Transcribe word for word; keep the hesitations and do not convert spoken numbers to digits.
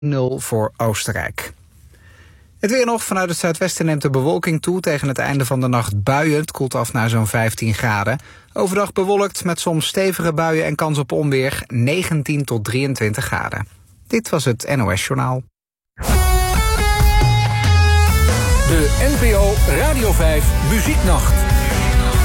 nul voor Oostenrijk. Het weer nog. Vanuit het zuidwesten neemt de bewolking toe. Tegen het einde van de nacht buien. Het koelt af naar zo'n vijftien graden. Overdag bewolkt met soms stevige buien en kans op onweer. negentien tot drieëntwintig graden. Dit was het N O S Journaal. De N P O Radio vijf Muzieknacht.